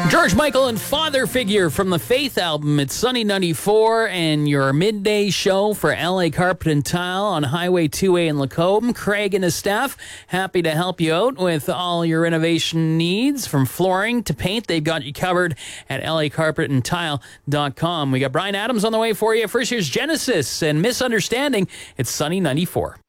George Michael and Father Figure from the Faith album. It's Sunny 94 and your midday show for LA Carpet and Tile on Highway 2A in Lacombe. Craig and his staff, happy to help you out with all your renovation needs. From flooring to paint, they've got you covered at lacarpetandtile.com. We got Brian Adams on the way for you. First, here's Genesis and Misunderstanding. It's Sunny 94.